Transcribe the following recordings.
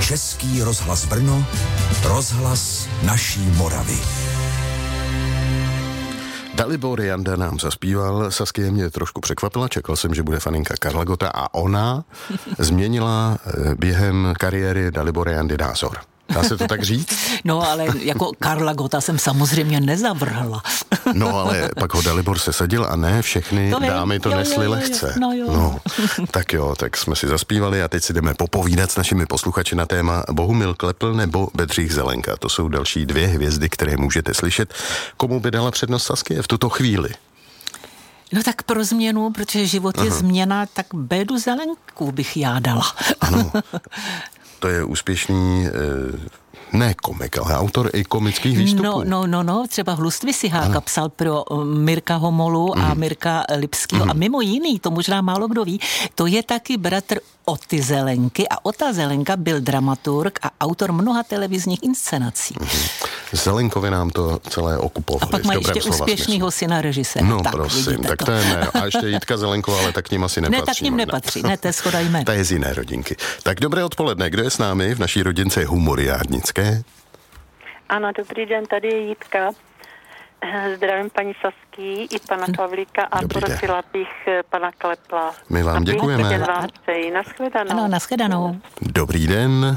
Český rozhlas Brno, rozhlas naší Moravy. Dalibor Janda nám zaspíval, Saskia mě trošku překvapila, čekal jsem, že bude faninka Karla Gotta a ona změnila během kariéry Dalibora Jandy názor. Dá se to tak říct? No, ale jako Karla Gotta jsem samozřejmě nezavrhla. No, ale pak ho Dalibor sesadil a ne všechny dámy to nesly lehce. No, tak jsme si zaspívali a teď si jdeme popovídat s našimi posluchači na téma Bohumil Klepl nebo Bedřich Zelenka. To jsou další 2 hvězdy, které můžete slyšet. Komu by dala přednost Saskie v tuto chvíli? No tak pro změnu, protože život je změna, tak Bédu Zelenku bych já dala. Ano. To je úspěšný, ne komik, ale autor i komických výstupů. No, třeba Hlustvy Siháka psal pro Mirka Homolu a Mirka Lipskýho a mimo jiný, to možná málo kdo ví, to je taky bratr Oty Zelenky a Ota Zelenka byl dramaturg a autor mnoha televizních inscenací. Zelenkovi nám to celé okupovali. A pak má ještě úspěšnýho syna režiséra. No tak, prosím, tak to je ne. A ještě Jitka Zelenková, ale tak k ním asi nepatří. Ne, tak k ním nepatří, ne, to je shoda jmen. To je z jiné rodinky. Tak dobré odpoledne, kdo je s námi v naší rodince Humoriádnické? Ano, dobrý den, tady je Jitka. Zdravím paní Saský i pana Pavlíka a prosila bych pana Klepla. My vám děkujeme. Vám přeji. Naschledanou. Ano, naschledanou. Dobrý den.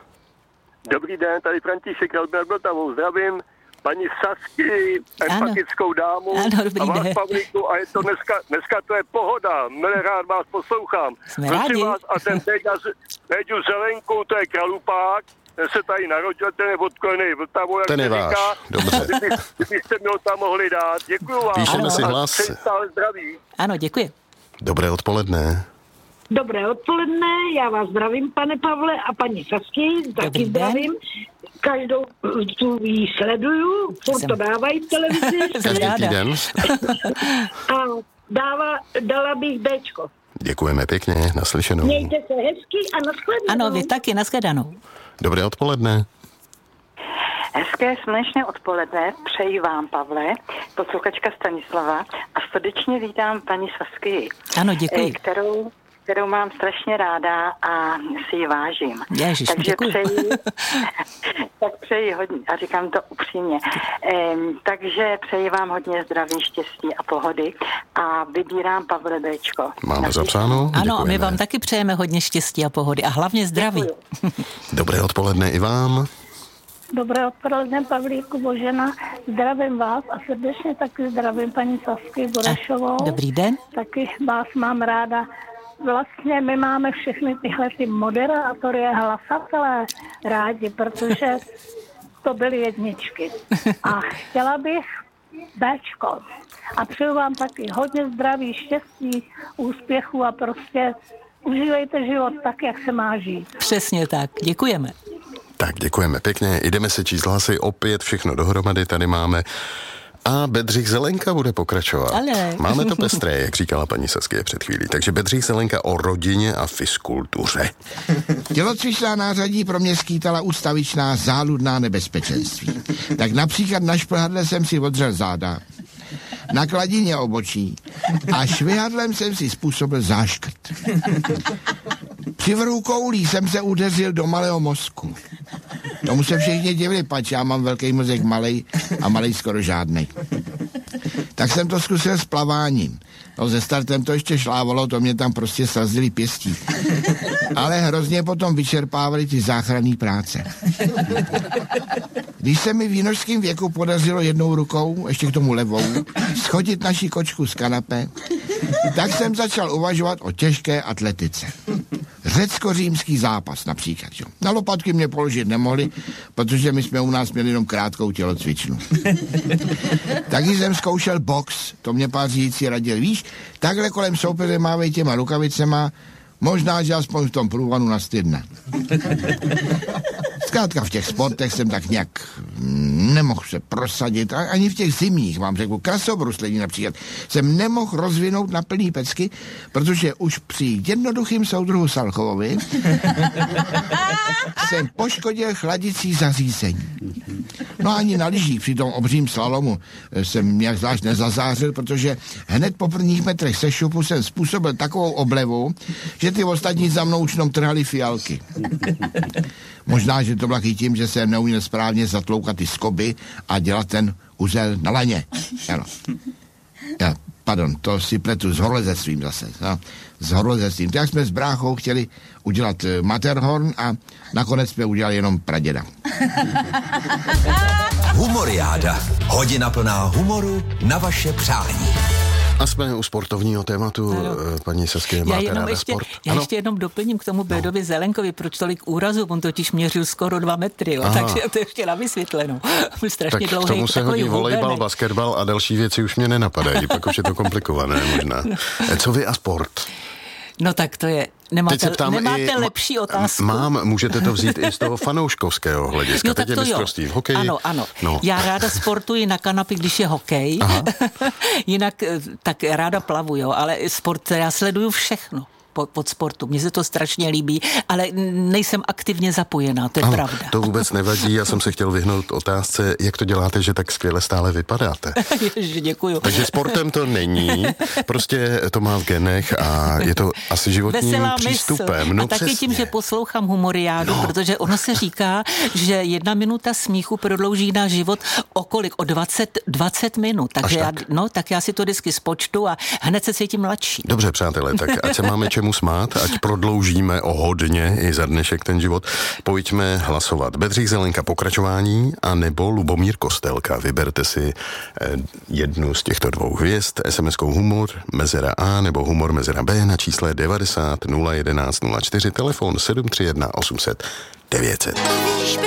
Dobrý den, tady František Albert, zdravím paní Sasky, empatickou dámu a vás, Pavlíku, a je to dneska to je pohoda, milé rád vás poslouchám. Prosím vás, a ten Béďu Zelenku, to je kralupák, ten se tady narodil, ten je odkolený Vltavou, jak ten je se váš, říká. dobře. Kdybyste mi ho tam mohli dát. Děkuju vám. Píšeme si hlas. Stále zdraví. Ano, děkuji. Dobré odpoledne. Dobré odpoledne, já vás zdravím, pane Pavle, a paní Sasky, taky zdravím. Každou tu jí sleduju, furt to dávají v televizi. Každý týden. A dala bych Bčko. Děkujeme pěkně, naslyšenou. Mějte se hezky a nashledanou. Ano, vy taky, nashledanou. Dobré odpoledne. Hezké slunečné odpoledne přeji vám, Pavle, posluchačka Stanislava, a srdečně vítám paní Sasky. Ano, děkuji. Kterou mám strašně ráda a si ji vážím. Ježiš, takže děkuji. přeji hodně, a říkám to upřímně. Takže přeji vám hodně zdraví, štěstí a pohody a vybírám Pavle Bčko. Máme zapsáno? Ano, a my vám taky přejeme hodně štěstí a pohody a hlavně zdraví. Dobré odpoledne i vám. Dobré odpoledne, Pavlíku, Božena. Zdravím vás a srdečně taky zdravím paní Sasky Burešovou. Dobrý den. Taky vás mám ráda. Vlastně my máme všechny tyhle ty moderátory a hlasatelé rádi, protože to byly jedničky. A chtěla bych Bčko. A přeju vám taky hodně zdraví, štěstí, úspěchu a prostě užívejte život tak, jak se má žít. Přesně tak. Děkujeme. Tak děkujeme pěkně. Jdeme se číst hlasy, opět všechno dohromady tady máme. A Bedřich Zelenka bude pokračovat. Ale. Máme to pestré, jak říkala paní Saskia před chvílí. Takže Bedřich Zelenka o rodině a fiskultuře. Tělocvičná nářadí pro mě skýtala ustavičná záludná nebezpečenství. Tak například na šplhadle jsem si odřel záda, na kladině obočí a švihadlem jsem si způsobil záškrt. Při vrhu koulí jsem se udeřil do malého mozku. Tomu se všichni divili, pač já mám velký mozek malej a malej skoro žádnej. Tak jsem to zkusil s plaváním. No ze startem to ještě šlávalo, to mě tam prostě srazili pěstí. Ale hrozně potom vyčerpávali ty záchranné práce. Když se mi v jinožském věku podařilo jednou rukou, ještě k tomu levou, schodit naši kočku z kanape, tak jsem začal uvažovat o těžké atletice. Řecko-římský zápas například. Jo. Na lopatky mě položit nemohli, protože my jsme u nás měli jenom krátkou tělocvičnu. Taky jsem zkoušel box, to mě pár řídící radil. Víš, takhle kolem soupeře mávej těma rukavicema, možná, že aspoň v tom průvanu nastydne. Zkrátka v těch sportech jsem tak nějak nemohl se prosadit, ani v těch zimních, vám řeknu, krasobruslení například, jsem nemohl rozvinout na plný pecky, protože už při jednoduchým soudruhu Salchovovi jsem poškodil chladicí zařízení. No ani na lyžích při tom obřím slalomu jsem nějak zvlášť nezazářil, protože hned po prvních metrech se šupu jsem způsobil takovou oblevu, že ty ostatní za mnou už jenom trhali fialky. Možná, že to bylo i tím, že jsem neuměl správně zatloukat ty skoby a dělat ten uzel na laně. Ano. Pardon, to si pletu s horolezectvím zase. No, s horolezectvím. Tak jsme s bráchou chtěli udělat Matterhorn a nakonec jsme udělali jenom praděda. Humoriáda. Hodina plná humoru na vaše přání. A jsme u sportovního tématu, paní Sasky, máte ráda sport? Já ještě jenom doplním k tomu Bédovi Zelenkovi, proč tolik úrazů, on totiž měřil skoro 2 metry, jo, takže to ještě na vysvětlenou. Byl strašně dlouhý. Tak k tomu se hodí volejbal, basketbal a další věci už mě nenapadají, pak už je to komplikované možná. Co vy a sport? No tak to je, nemáte lepší otázku? Můžete to vzít i z toho fanouškovského hlediska. Jo, tak teď je mistrovství v hokeji. Ano. No. Já ráda sportuji na kanapě, když je hokej. Jinak tak ráda plavu, jo, ale sport, já sleduju všechno pod sportu. Mně se to strašně líbí, ale nejsem aktivně zapojená, to je pravda. To vůbec nevadí, já jsem se chtěl vyhnout otázce, jak to děláte, že tak skvěle stále vypadáte. Ježiš, děkuju. Takže sportem to není, prostě to má v genech a je to asi životním veselá přístupem. Mysl. No, a taky přesně. Tím, že poslouchám humoriádu, protože ono se říká, že 1 minuta smíchu prodlouží náš život o kolik? O 20 minut. Takže tak já si to vždycky spočtu a hned se cítím mladší. Dobře, přátelé, tak ať se máme čemu smát, ať prodloužíme o hodně i za dnešek ten život. Pojďme hlasovat. Bedřich Zelenka pokračování a nebo Lubomír Kostelka. Vyberte si jednu z těchto 2 hvězd. SMS-kou humor mezera A nebo humor mezera B na čísle 90 011 04, telefon 731 800 900.